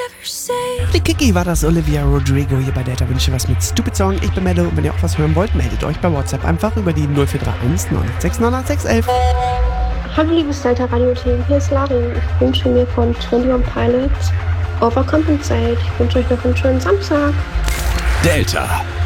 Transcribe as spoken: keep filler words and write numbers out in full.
Die Kiki war das, Olivia Rodrigo hier bei Delta Wünsche was mit Stupid Song. Ich bin Mello und wenn ihr auch was hören wollt, meldet euch bei WhatsApp einfach über die null vier drei eins neun sechs neun sechs eins eins. Hallo liebes Delta Radio Team, hier ist Larin. Ich wünsche mir von einundzwanzig Pilots Overcompensate. Ich wünsche euch noch einen schönen Samstag. Delta.